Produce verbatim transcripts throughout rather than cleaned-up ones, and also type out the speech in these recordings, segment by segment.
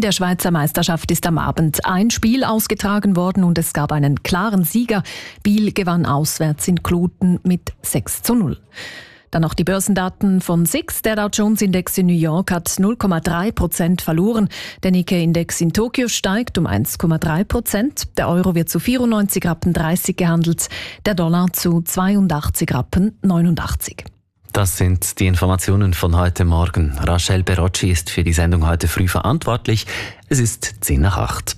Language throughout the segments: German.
der Schweizer Meisterschaft ist am Abend ein Spiel ausgetragen worden und es gab einen klaren Sieger. Biel gewann auswärts in Kloten mit sechs zu null. Dann noch die Börsendaten von S I X. Der Dow Jones Index in New York hat null Komma drei Prozent verloren. Der Nikkei Index in Tokio steigt um eins Komma drei Prozent. Der Euro wird zu vierundneunzig Rappen dreißig gehandelt. Der Dollar zu zweiundachtzig Rappen neunundachtzig. Das sind die Informationen von heute Morgen. Rachel Berocci ist für die Sendung heute früh verantwortlich. Es ist zehn nach acht.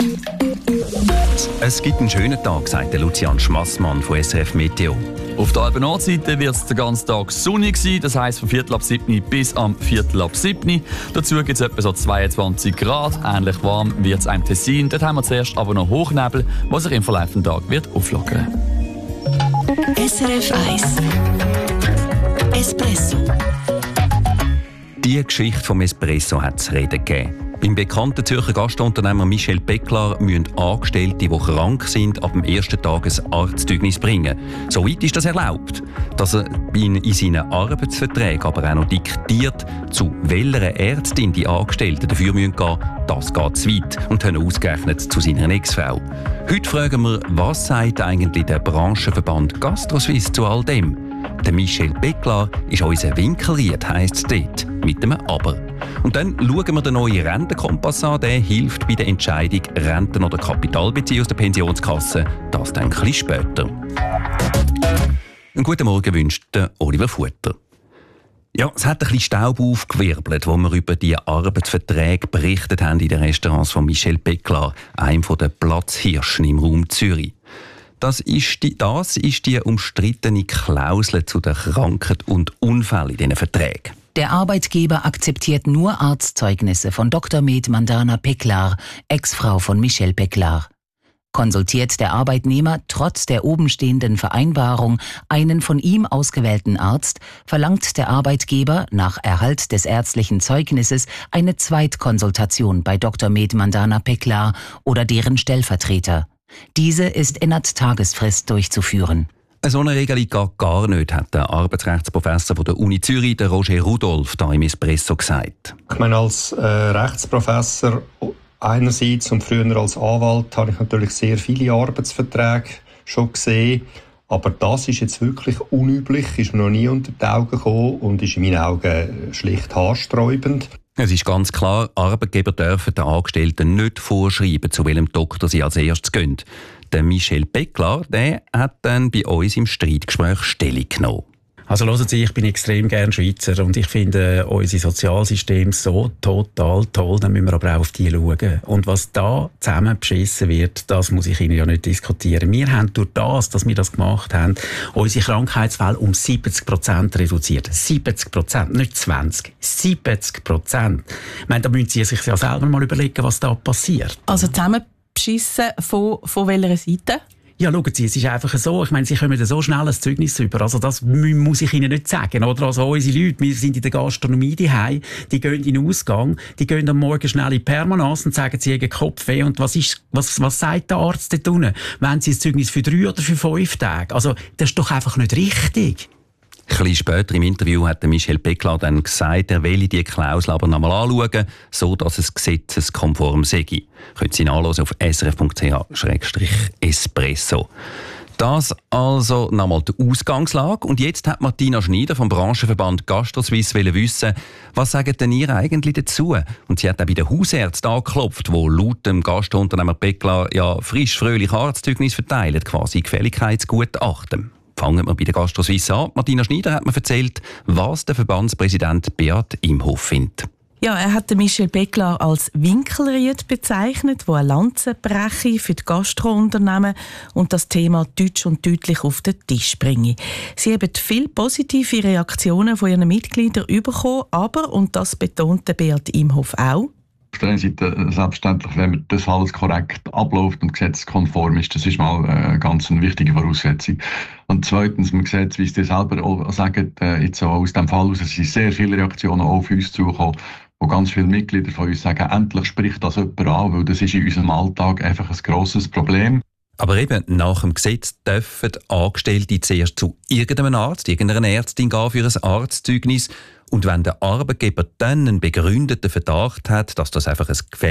Es gibt einen schönen Tag, sagt Lucian Schmassmann von S R F Meteo. Auf der Alpen-Nordseite wird es den ganzen Tag sonnig sein, das heisst vom Viertel ab sieben bis am Viertel ab sieben. Dazu gibt es etwa so zweiundzwanzig Grad, ähnlich warm wird es im Tessin. Dort haben wir zuerst aber noch Hochnebel, was sich im Verlauf des Tages wird auflockern. S R F eins Espresso. Die Geschichte vom Espresso hat es zu reden gegeben. Beim bekannten Zürcher Gastunternehmer Michel Becklar müssen Angestellte, die krank sind, ab dem ersten Tag ein Arztzeugnis bringen. Soweit ist das erlaubt. Dass er in, in seinen Arbeitsverträgen aber auch noch diktiert, zu welcher Ärztin die Angestellten dafür gehen müssen, das geht zu weit und haben ausgerechnet zu seiner Ex-Frau. Heute fragen wir, was sagt eigentlich der Branchenverband GastroSuisse zu all dem? Der Michel Becklar ist unser Winkelried, heisst es dort, mit einem Aber. Und dann schauen wir den neuen Rentenkompass an. Der hilft bei der Entscheidung, Renten oder Kapital beziehen aus der Pensionskasse. Das dann ein bisschen später. Einen guten Morgen wünscht Oliver Futter. Ja, es hat ein bisschen Staub aufgewirbelt, wo wir über die Arbeitsverträge berichtet haben in den Restaurants von Michel Becklar, einem der Platzhirschen im Raum Zürich. Das ist die, das ist die umstrittene Klausel zu der Krankheit und Unfall in diesen Verträgen. Der Arbeitgeber akzeptiert nur Arztzeugnisse von Doktor Med Mandana Peklar, Ex-Frau von Michel Becklar. Konsultiert der Arbeitnehmer trotz der obenstehenden Vereinbarung einen von ihm ausgewählten Arzt, verlangt der Arbeitgeber nach Erhalt des ärztlichen Zeugnisses eine Zweitkonsultation bei Doktor Med Mandana Peklar oder deren Stellvertreter. Diese ist innerhalb Tagesfrist durchzuführen. So eine Regelung geht gar nicht, hat der Arbeitsrechtsprofessor von der Uni Zürich, der Roger Rudolph, da im Espresso gesagt. Ich meine, als äh, Rechtsprofessor einerseits und früher als Anwalt habe ich natürlich sehr viele Arbeitsverträge schon gesehen. Aber das ist jetzt wirklich unüblich, ist mir noch nie unter die Augen gekommen und ist in meinen Augen schlicht haarsträubend. Es ist ganz klar, Arbeitgeber dürfen den Angestellten nicht vorschreiben, zu welchem Doktor sie als erstes gehen. Der Michel Becklar, der hat dann bei uns im Streitgespräch Stellung genommen. Also hören Sie, ich bin extrem gern Schweizer und ich finde äh, unser Sozialsystem so total toll, dann müssen wir aber auch auf die schauen. Und was da zusammenbeschissen wird, das muss ich Ihnen ja nicht diskutieren. Wir haben durch das, dass wir das gemacht haben, unsere Krankheitsfälle um siebzig Prozent reduziert. siebzig Prozent, nicht zwanzig, siebzig Prozent. Ich meine, da müssen Sie sich ja selber mal überlegen, was da passiert. Also zusammenbeschissen von, von welcher Seite? Ja, schauen Sie, es ist einfach so, ich meine, Sie kommen so schnell ein Zeugnis über, also das muss ich Ihnen nicht sagen, oder? Also unsere Leute, wir sind in der Gastronomie daheim, die gehen in den Ausgang, die gehen am Morgen schnell in die Permanence und sagen, sie haben Kopfweh und was ist, was, was sagt der Arzt dort unten? Wollen Sie ein Zeugnis für drei oder für fünf Tage? Also, das ist doch einfach nicht richtig. Ein bisschen später im Interview hat Michel Becklar dann gesagt, er will die Klausel aber noch mal anschauen, so dass es gesetzeskonform sei. Können Sie nachlesen auf s r f punkt c h slash espresso. Das also nochmal die Ausgangslage. Und jetzt hat Martina Schneider vom Branchenverband GastroSuisse wissen, was sagen denn ihr eigentlich dazu? Und sie hat auch bei den Hausärzten angeklopft, die laut dem Gastunternehmer Becklar ja frisch fröhlich Arztzeugnis verteilen, quasi Gefälligkeitsgutachten. Fangen wir bei der GastroSuisse an. Martina Schneider hat mir erzählt, was der Verbandspräsident Beat Imhoff findet. Ja, er hat Michel Becklar als Winkelried bezeichnet, wo eine Lanze breche für die Gastrounternehmen und das Thema deutsch und deutlich auf den Tisch bringe. Sie haben viele positive Reaktionen von ihren Mitgliedern bekommen, aber, und das betonte Beat Imhoff auch, auf der einen Seite selbstverständlich, wenn das alles korrekt abläuft und gesetzeskonform ist, das ist mal eine ganz eine wichtige Voraussetzung. Und zweitens, man sieht, wie es dir selber auch sagen, jetzt auch aus dem Fall aus, es sind sehr viele Reaktionen auf uns zugekommen, wo ganz viele Mitglieder von uns sagen, endlich spricht das jemand an, weil das ist in unserem Alltag einfach ein grosses Problem. Aber eben, nach dem Gesetz dürfen Angestellte zuerst zu irgendeinem Arzt, irgendeiner Ärztin gehen für ein Arztzeugnis. Und wenn der Arbeitgeber dann einen begründeten Verdacht hat, dass das einfach ein